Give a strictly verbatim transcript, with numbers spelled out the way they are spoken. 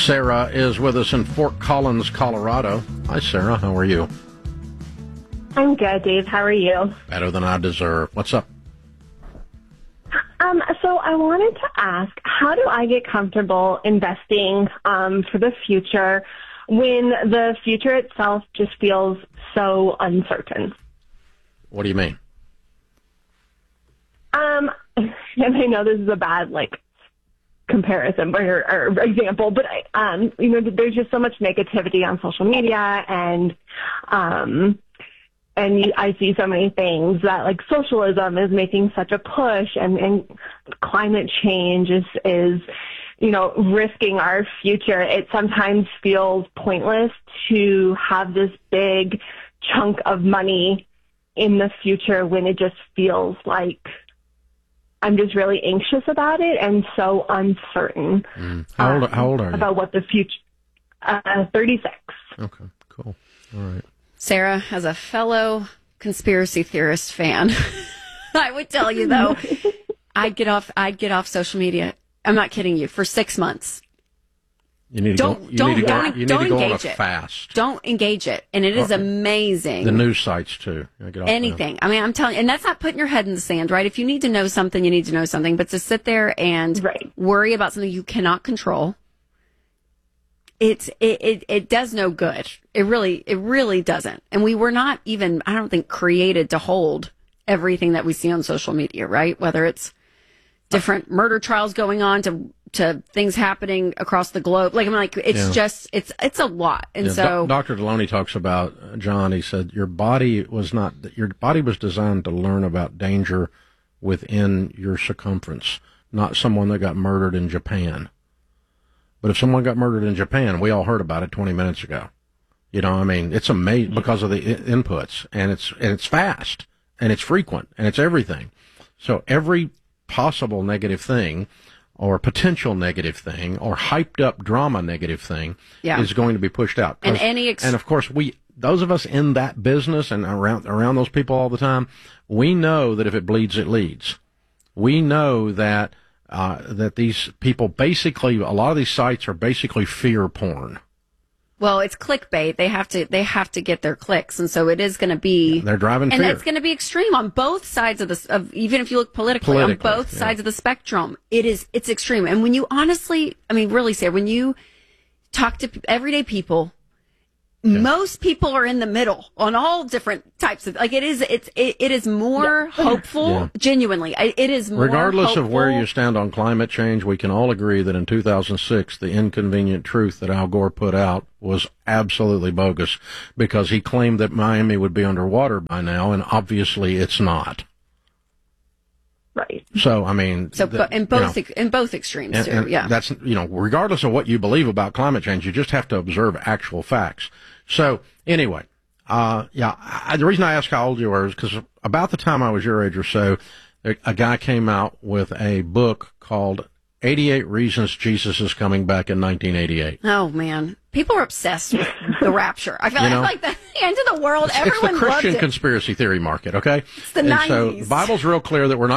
Sarah is with us in Fort Collins, Colorado. Hi, Sarah. How are you? I'm good, Dave. How are you? Better than I deserve. What's up? Um, so I wanted to ask, how do I get comfortable investing um, for the future when the future itself just feels so uncertain? What do you mean? Um, and I know this is a bad, like, comparison or, or example, but, I, um, you know, there's just so much negativity on social media, and um, and you, I see so many things that, like, socialism is making such a push, and, and climate change is, is, you know, risking our future. It sometimes feels pointless to have this big chunk of money in the future when it just feels like I'm just really anxious about it and so uncertain. Mm. How old, um, how old are you? About what the future, uh, thirty-six. Okay, cool. All right. Sarah, as a fellow conspiracy theorist fan, I would tell you, though, I'd get off, I'd get off social media. I'm not kidding you, for six months. You need to don't, go, you don't, need to go, don't, you need don't to go engage on a it. fast. Don't engage it. And it is Or, amazing. The news sites, too. Get off Anything. I mean, I'm telling you, and that's not putting your head in the sand, right? If you need to know something, you need to know something. But to sit there and right. worry about something you cannot control, it's, it, it, it does no good. It really, it really doesn't. And we were not even, I don't think, created to hold everything that we see on social media, right? Whether it's different murder trials going on to to things happening across the globe. Like, I'm like, it's yeah. just, it's it's a lot. And yeah, so Do- Doctor Deloney talks about, uh, John, he said, your body was not, your body was designed to learn about danger within your circumference, not someone that got murdered in Japan. But if someone got murdered in Japan, we all heard about it twenty minutes ago. You know, I mean, it's amazing because of the I- inputs, and it's, and it's fast, and it's frequent, and it's everything. So every possible negative thing, or potential negative thing, or hyped up drama negative thing, yeah. is going to be pushed out. And any ex- and of course, we, those of us in that business and around around those people all the time, we know that if it bleeds, it leads. We know that uh, that these people basically, a lot of these sites are basically fear porn. Well, it's clickbait. They have to they have to get their clicks, and so it is going to be. Yeah, they're driving and fear. it's going to be extreme on both sides of the. Of, even if you look politically, Politically, on both yeah. sides of the spectrum, it is it's extreme. And when you honestly, I mean, really, Sarah, when you talk to everyday people, yeah. most people are in the middle on all different types of. Like, it is, it's it, it is more yeah. hopeful. Yeah. Genuinely, it is more. Regardless hopeful. of where you stand on climate change, we can all agree that in two thousand six, the inconvenient truth that Al Gore put out was absolutely bogus, because he claimed that Miami would be underwater by now, and obviously it's not. Right. So, I mean, so the, in both you know, in both extremes, and, too. and Yeah. That's, you know, regardless of what you believe about climate change, you just have to observe actual facts. So, anyway, uh, yeah, I, the reason I asked how old you were is because about the time I was your age or so, a guy came out with a book called eighty-eight Reasons Jesus is Coming Back in nineteen eighty-eight. Oh, man. People are obsessed with the rapture. I feel you know, like the end of the world, it's, everyone it's the Christian loved it. conspiracy theory market, okay? It's the and nineties. So the Bible's real clear that we're not